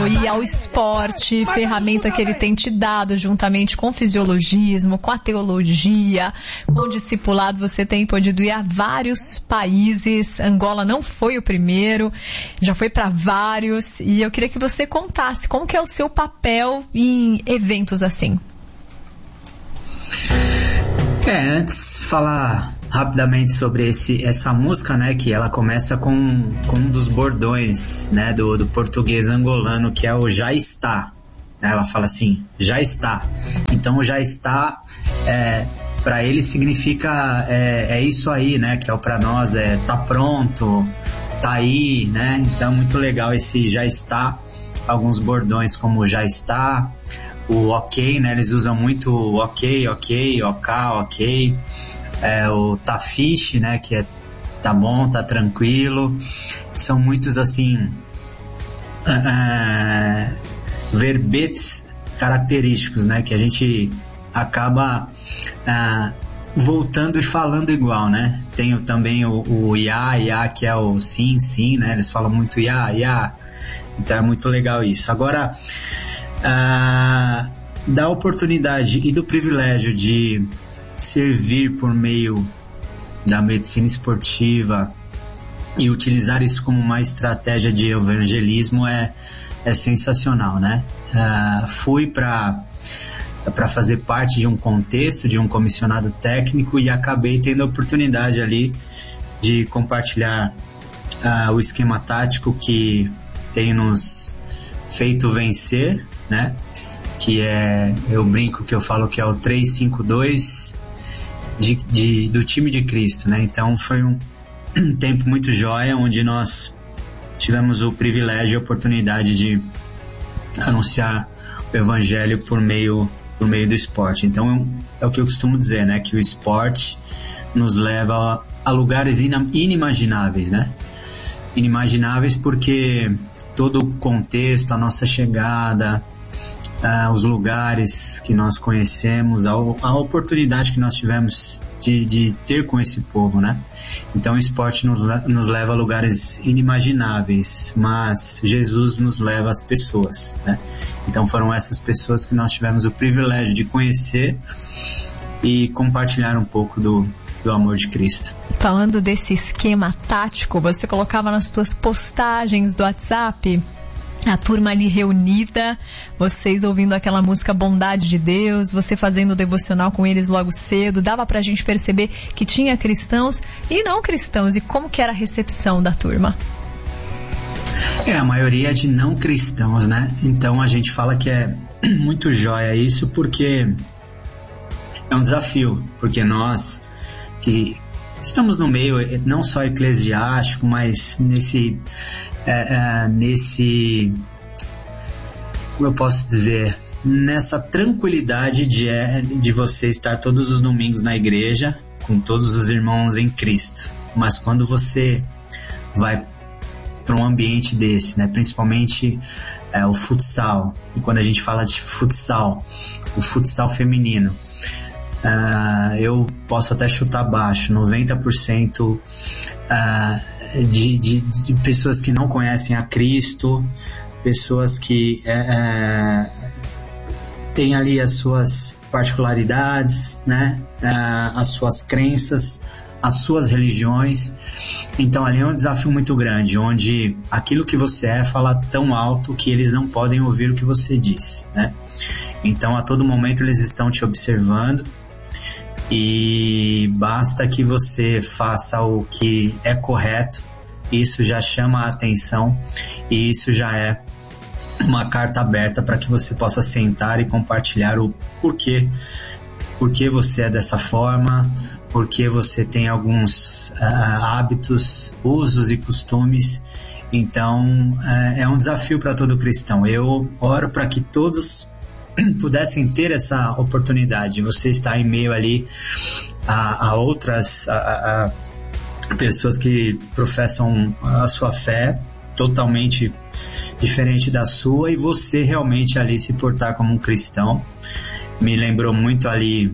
e ao esporte, ferramenta que ele tem te dado juntamente com o fisiologismo, com a teologia, com o discipulado. Você tem podido ir a vários países. Angola não foi o primeiro, já foi para vários, e eu queria que você contasse como que é o seu papel em eventos assim. Antes falar rapidamente sobre essa música, né, que ela começa com um dos bordões, né, do português angolano, que é o já está. Ela fala assim, já está. Então o já está, para ele significa é isso aí, né, que é o para nós, tá pronto, tá aí, né. Então é muito legal esse já está. Alguns bordões como já está, o ok, né, eles usam muito o ok, ok, ok, o tá fish, né, que é tá bom, tá tranquilo. São muitos assim verbetes característicos, né, que a gente acaba voltando e falando igual, né. Tem também o ya, que é o sim, né, eles falam muito ya. Então é muito legal isso. Agora, da oportunidade e do privilégio de servir por meio da medicina esportiva e utilizar isso como uma estratégia de evangelismo é sensacional, né? Fui para fazer parte de um contexto, de um comissionado técnico, e acabei tendo a oportunidade ali de compartilhar o esquema tático que tem nos feito vencer, né? Que eu brinco que eu falo que é o 3-5-2 do time de Cristo, né? Então foi um tempo muito joia, onde nós tivemos o privilégio e a oportunidade de anunciar o evangelho por meio do esporte. Então é o que eu costumo dizer, né? Que o esporte nos leva a lugares inimagináveis, né? Inimagináveis porque todo o contexto, a nossa chegada, os lugares que nós conhecemos, a oportunidade que nós tivemos de ter com esse povo, né? Então o esporte nos leva a lugares inimagináveis, mas Jesus nos leva às pessoas, né? Então foram essas pessoas que nós tivemos o privilégio de conhecer e compartilhar um pouco do amor de Cristo. Falando desse esquema tático, você colocava nas suas postagens do WhatsApp a turma ali reunida, vocês ouvindo aquela música Bondade de Deus, você fazendo o devocional com eles logo cedo. Dava pra gente perceber que tinha cristãos e não cristãos. E como que era a recepção da turma? A maioria é de não cristãos, né? Então a gente fala que é muito joia isso, porque é um desafio, porque nós que estamos no meio não só eclesiástico, mas nesse como eu posso dizer, nessa tranquilidade de você estar todos os domingos na igreja com todos os irmãos em Cristo. Mas quando você vai para um ambiente desse, né, principalmente o futsal, e quando a gente fala de futsal, o futsal feminino, eu posso até chutar baixo, 90% de pessoas que não conhecem a Cristo, pessoas que têm ali as suas particularidades, né, as suas crenças, as suas religiões. Então ali é um desafio muito grande, onde aquilo que você fala tão alto que eles não podem ouvir o que você diz, né? Então a todo momento eles estão te observando, e basta que você faça o que é correto, isso já chama a atenção, e isso já é uma carta aberta para que você possa sentar e compartilhar o porquê você é dessa forma, porque você tem alguns hábitos, usos e costumes. Então é um desafio para todo cristão. Eu oro para que todos pudessem ter essa oportunidade. Você está em meio ali a outras pessoas que professam a sua fé totalmente diferente da sua, e você realmente ali se portar como um cristão. Me lembrou muito ali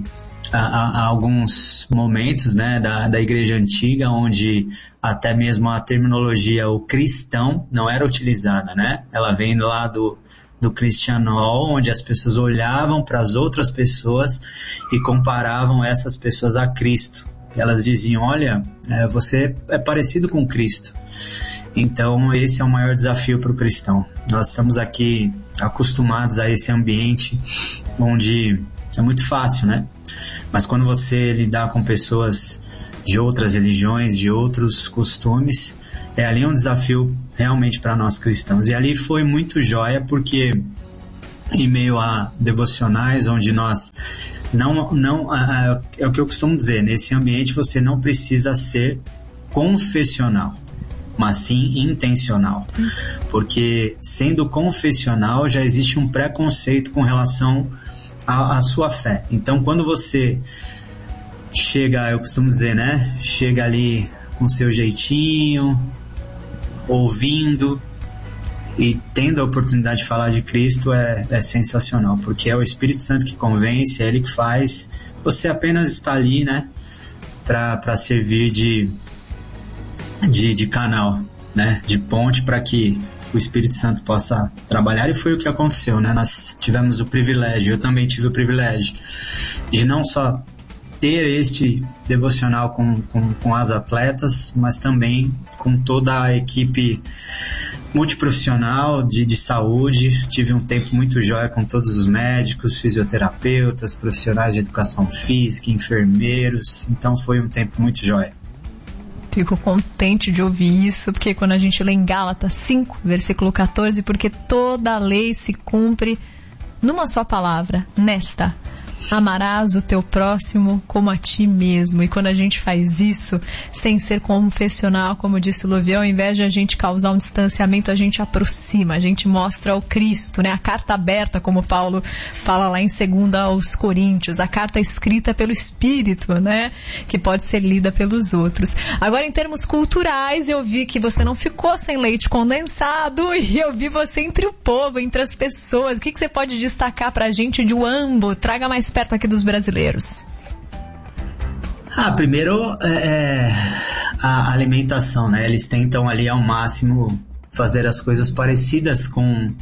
a alguns momentos, né, da igreja antiga, onde até mesmo a terminologia o cristão não era utilizada, né? Ela vem lá do cristianol, onde as pessoas olhavam para as outras pessoas e comparavam essas pessoas a Cristo. Elas diziam, olha, você é parecido com Cristo. Então esse é o maior desafio para o cristão. Nós estamos aqui acostumados a esse ambiente onde é muito fácil, né? Mas quando você lidar com pessoas de outras religiões, de outros costumes, é ali um desafio realmente para nós cristãos. E ali foi muito joia, porque em meio a devocionais, onde nós é o que eu costumo dizer, nesse ambiente você não precisa ser confessional, mas sim intencional, porque sendo confessional já existe um preconceito com relação à sua fé. Então quando você chega, eu costumo dizer, né, chega ali com seu jeitinho, ouvindo e tendo a oportunidade de falar de Cristo, é sensacional, porque é o Espírito Santo que convence, é Ele que faz, você apenas está ali, né, para servir de canal, né, de ponte para que o Espírito Santo possa trabalhar. E foi o que aconteceu, né? Nós tivemos o privilégio, eu também tive o privilégio de não só ter este devocional com as atletas, mas também com toda a equipe multiprofissional de saúde. Tive um tempo muito jóia com todos os médicos, fisioterapeutas, profissionais de educação física, enfermeiros. Então foi um tempo muito jóia. Fico contente de ouvir isso, porque quando a gente lê em Gálatas 5, versículo 14, porque toda a lei se cumpre numa só palavra, nesta: amarás o teu próximo como a ti mesmo. E quando a gente faz isso sem ser confessional, como disse o Louvier, ao invés de a gente causar um distanciamento, a gente aproxima, a gente mostra o Cristo, né? A carta aberta, como Paulo fala lá em 2 aos Coríntios, a carta escrita pelo Espírito, né? Que pode ser lida pelos outros. Agora, em termos culturais, eu vi que você não ficou sem leite condensado, e eu vi você entre o povo, entre as pessoas. O que você pode destacar pra gente de Uambo? Traga mais perto aqui dos brasileiros. Primeiro a alimentação, né? Eles tentam ali ao máximo fazer as coisas parecidas com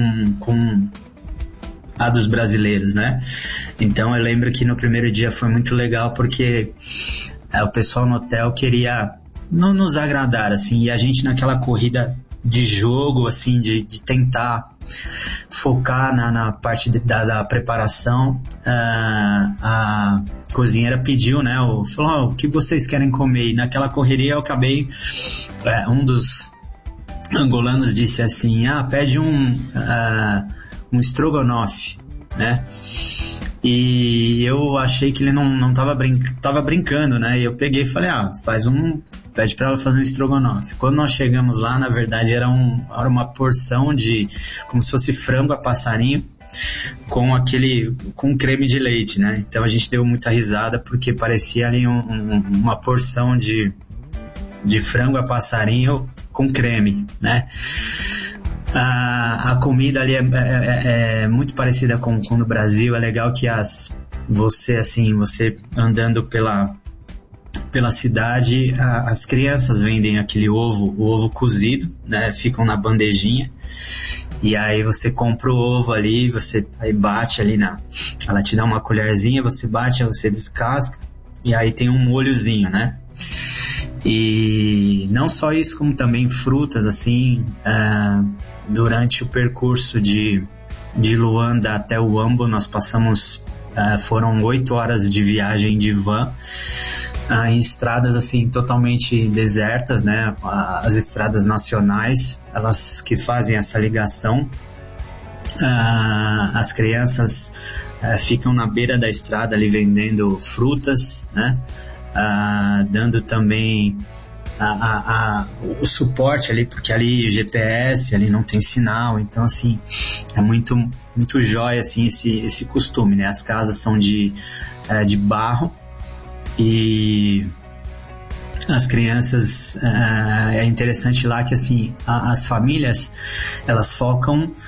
a dos brasileiros, né? Então eu lembro que no primeiro dia foi muito legal, porque o pessoal no hotel queria não nos agradar, assim, e a gente naquela corrida de jogo, assim, de tentar focar na parte da preparação, a cozinheira pediu, né, falou, o que vocês querem comer? E naquela correria eu acabei, um dos angolanos disse assim, pede um estrogonofe, né? E eu achei que ele não tava brincando, né? E eu peguei e falei, pede pra ela fazer um estrogonofe. Quando nós chegamos lá, na verdade era uma porção de, como se fosse frango a passarinho, com creme de leite, né? Então a gente deu muita risada, porque parecia ali uma porção de frango a passarinho com creme, né? A comida ali é muito parecida com no Brasil. É legal que você andando pela cidade, as crianças vendem aquele o ovo cozido, né? Ficam na bandejinha, e aí você compra o ovo ali, aí bate ali ela te dá uma colherzinha, você bate, aí você descasca, e aí tem um molhozinho, né? E não só isso, como também frutas, assim, durante o percurso de Luanda até Uambo, nós passamos, foram 8 horas de viagem de van, em estradas, assim, totalmente desertas, né? As estradas nacionais, elas que fazem essa ligação. As crianças ficam na beira da estrada ali vendendo frutas, né? Dando também o suporte ali, porque ali GPS, ali não tem sinal, então assim, é muito, muito jóia, assim, esse costume, né? As casas são de barro, e as crianças, é interessante lá que, assim, as famílias, elas focam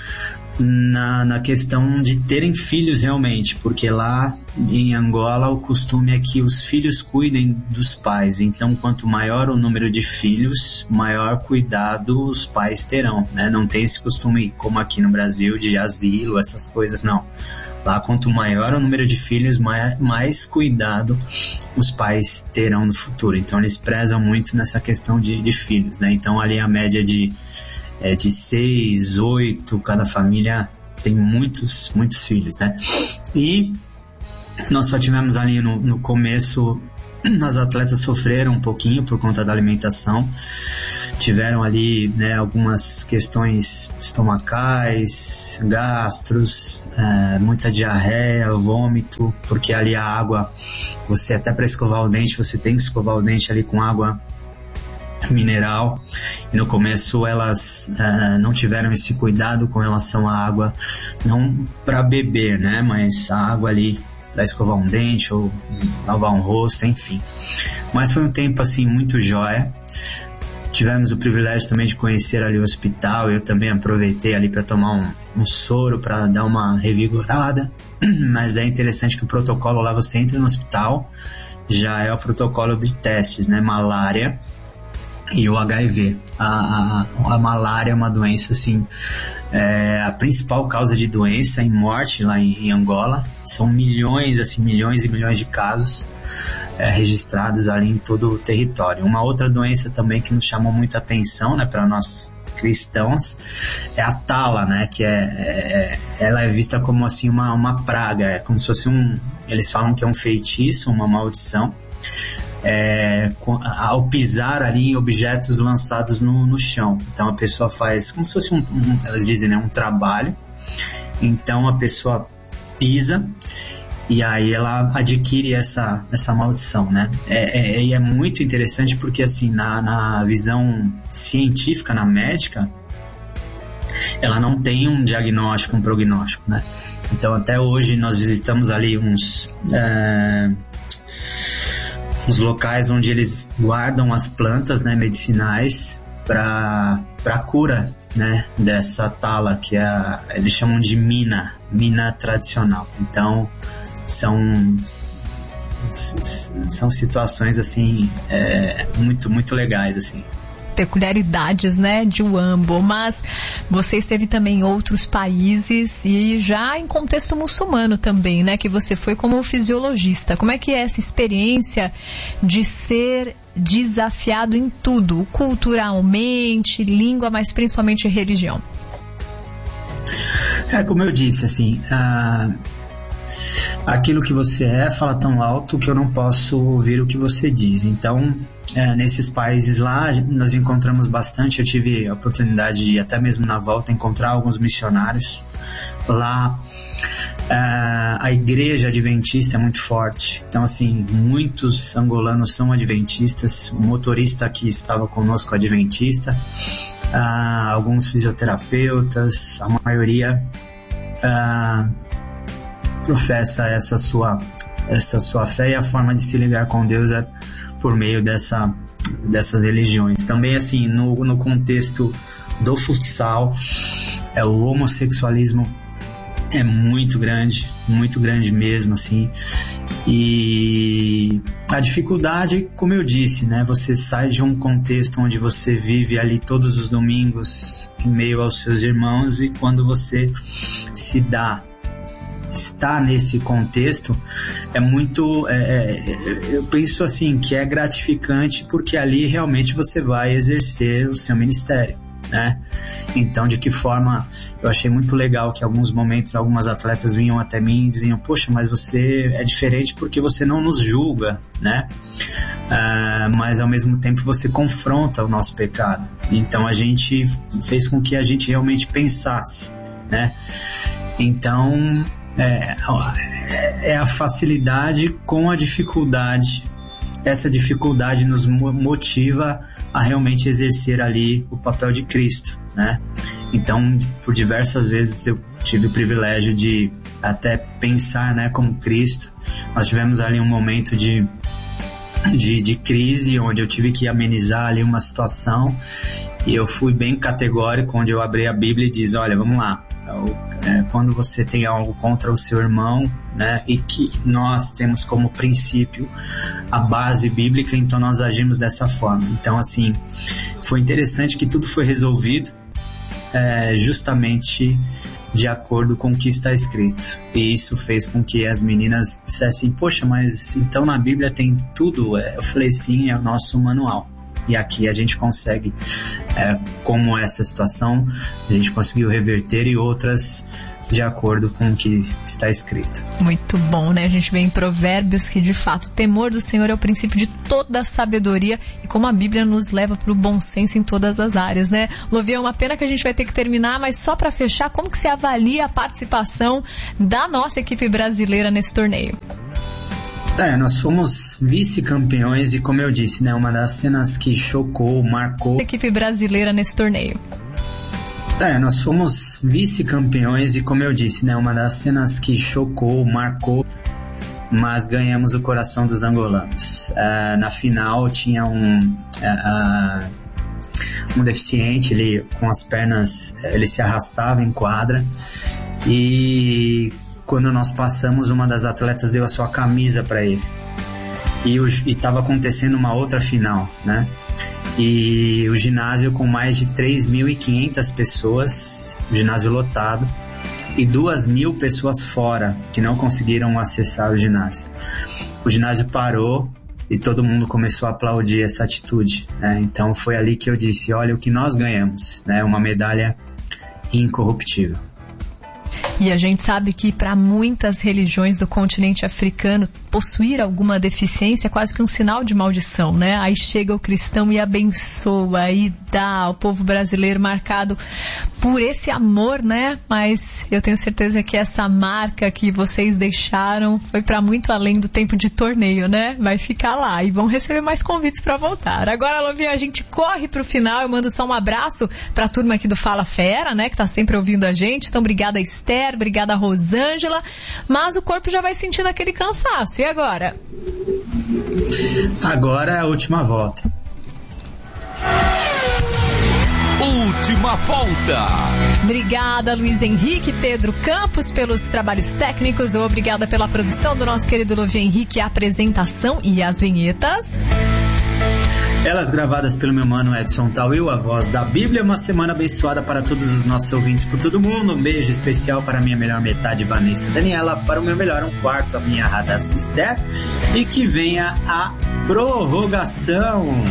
na questão de terem filhos realmente, porque lá em Angola o costume é que os filhos cuidem dos pais, então quanto maior o número de filhos, maior cuidado os pais terão, né? Não tem esse costume como aqui no Brasil de asilo, essas coisas, não. Lá, quanto maior o número de filhos, mais cuidado os pais terão no futuro. Então, eles prezam muito nessa questão de filhos, né? Então, ali a média de 6, 8, cada família tem muitos filhos, né? E nós só tivemos ali no começo, as atletas sofreram um pouquinho por conta da alimentação, tiveram ali, né, algumas questões estomacais, gastros, muita diarreia, vômito, porque ali a água, você até para escovar o dente, você tem que escovar o dente ali com água mineral, e no começo elas não tiveram esse cuidado com relação à água, não para beber, né, mas a água ali para escovar um dente ou lavar um rosto, enfim. Mas foi um tempo assim muito jóia. Tivemos o privilégio também de conhecer ali o hospital. Eu também aproveitei ali para tomar um soro para dar uma revigorada. Mas é interessante que o protocolo lá, você entra no hospital, já é o protocolo de testes, né? Malária e o HIV. A malária é uma doença assim, a principal causa de doença e morte lá em Angola. São milhões e milhões de casos registrados ali em todo o território. Uma outra doença também que nos chamou muita atenção, né, para nós cristãos, é a tala, né, que ela é vista como assim uma praga, é como se fosse eles falam que é um feitiço, uma maldição, ao pisar ali em objetos lançados no chão. Então a pessoa faz como se fosse elas dizem, né, um trabalho. Então a pessoa pisa e aí ela adquire essa maldição, né? E é muito interessante porque assim, na visão científica, na médica, ela não tem um diagnóstico, um prognóstico, né? Então até hoje nós visitamos ali uns locais onde eles guardam as plantas, né, medicinais para cura, né, dessa tala, que eles chamam de mina tradicional. Então são situações assim muito legais assim. Peculiaridades, né, de Huambo, mas você esteve também em outros países e já em contexto muçulmano também, né, que você foi como fisiologista. Como é que é essa experiência de ser desafiado em tudo, culturalmente, língua, mas principalmente religião? Como eu disse, assim, aquilo que você fala tão alto que eu não posso ouvir o que você diz. Então, nesses países lá, nós encontramos bastante. Eu tive a oportunidade de, até mesmo na volta, encontrar alguns missionários. Lá, a igreja adventista é muito forte. Então, assim, muitos angolanos são adventistas. O motorista que estava conosco adventista. Alguns fisioterapeutas, a maioria professa essa sua fé, e a forma de se ligar com Deus é por meio dessas religiões. Também assim, no contexto do futsal, o homossexualismo é muito grande mesmo, assim, e a dificuldade, como eu disse, né, você sai de um contexto onde você vive ali todos os domingos em meio aos seus irmãos, e quando você está nesse contexto, eu penso assim, que é gratificante, porque ali realmente você vai exercer o seu ministério, né? Então, de que forma, eu achei muito legal que em alguns momentos algumas atletas vinham até mim e diziam: poxa, mas você é diferente porque você não nos julga, né? Mas ao mesmo tempo você confronta o nosso pecado. Então a gente fez com que a gente realmente pensasse, né? Então é a facilidade com a dificuldade. Essa dificuldade nos motiva a realmente exercer ali o papel de Cristo, né? Então, por diversas vezes eu tive o privilégio de até pensar, né, como Cristo. Nós tivemos ali um momento de crise, onde eu tive que amenizar ali uma situação, e eu fui bem categórico, onde eu abri a Bíblia e disse: olha, vamos lá, quando você tem algo contra o seu irmão, né, e que nós temos como princípio a base bíblica, então nós agimos dessa forma. Então, assim, foi interessante que tudo foi resolvido justamente de acordo com o que está escrito. E isso fez com que as meninas dissessem, poxa, mas então na Bíblia tem tudo? Eu falei, sim, é o nosso manual. E aqui a gente consegue, como essa situação, a gente conseguiu reverter e outras de acordo com o que está escrito. Muito bom, né? A gente vê em Provérbios que, de fato, o temor do Senhor é o princípio de toda a sabedoria e como a Bíblia nos leva para o bom senso em todas as áreas, né? Lovia, é uma pena que a gente vai ter que terminar, mas só para fechar, como que você avalia a participação da nossa equipe brasileira nesse torneio? Nós fomos vice-campeões e, como eu disse, né, uma das cenas que chocou, marcou... Equipe brasileira nesse torneio. Nós fomos vice-campeões e, como eu disse, né, uma das cenas que chocou, marcou, mas ganhamos o coração dos angolanos. Na final tinha um deficiente, ele com as pernas, ele se arrastava em quadra e quando nós passamos, uma das atletas deu a sua camisa para ele. E estava acontecendo uma outra final, né? E o ginásio com mais de 3.500 pessoas, o ginásio lotado, e 2.000 pessoas fora, que não conseguiram acessar o ginásio. O ginásio parou e todo mundo começou a aplaudir essa atitude, né? Então foi ali que eu disse, olha o que nós ganhamos, né? Uma medalha incorruptível. E a gente sabe que para muitas religiões do continente africano, possuir alguma deficiência é quase que um sinal de maldição, né? Aí chega o cristão e abençoa e dá ao povo brasileiro marcado por esse amor, né? Mas eu tenho certeza que essa marca que vocês deixaram foi para muito além do tempo de torneio, né? Vai ficar lá e vão receber mais convites para voltar. Agora, Lovinha, a gente corre pro final. Eu mando só um abraço para a turma aqui do Fala Fera, né? Que tá sempre ouvindo a gente. Então, obrigada, Esther, obrigada, Rosângela. Mas o corpo já vai sentindo aquele cansaço. E agora? Agora é a última volta. Última volta. Obrigada, Luiz Henrique, Pedro Campos, pelos trabalhos técnicos. Obrigada pela produção do nosso querido Lovia Henrique, a apresentação e as vinhetas. Elas gravadas pelo meu mano Edson Tawil, a voz da Bíblia. Uma semana abençoada para todos os nossos ouvintes por todo mundo. Um beijo especial para a minha melhor metade, Vanessa Daniela. Para o meu melhor um quarto, a minha Radassa Esther. E que venha a prorrogação.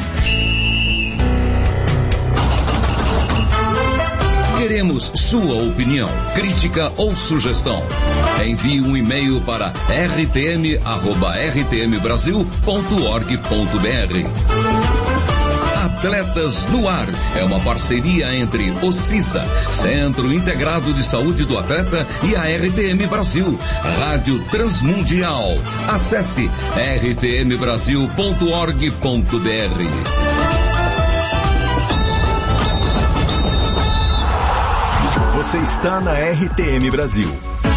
Queremos sua opinião, crítica ou sugestão. Envie um e-mail para rtm@rtmbrasil.org.br. Atletas no Ar é uma parceria entre o CISA, Centro Integrado de Saúde do Atleta, e a RTM Brasil, Rádio Transmundial. Acesse rtmbrasil.org.br. Você está na RTM Brasil.